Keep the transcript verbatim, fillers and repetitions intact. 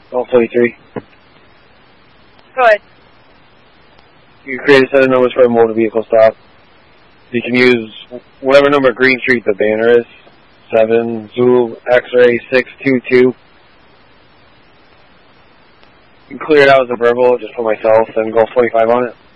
Golf twenty-three. Go ahead. You can create a set of numbers for a motor vehicle stop. You can use whatever number Green Street the banner is. seven, Zulu, X-ray, six two two. You can clear it out as a verbal just for myself and Golf twenty-five on it.